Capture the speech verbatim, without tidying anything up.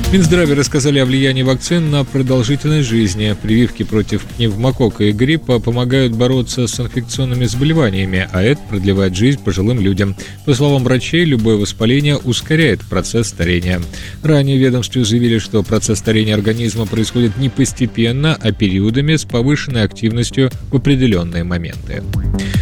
Минздраве рассказали о влиянии вакцин на продолжительность жизни. Прививки против пневмококка и гриппа помогают бороться с инфекционными заболеваниями, а это продлевает жизнь пожилым людям. По словам врачей, любое воспаление ускоряет процесс старения. Ранее в ведомстве заявили, что процесс старения организма происходит не постепенно, а периодами с повышенной активностью в определенные моменты.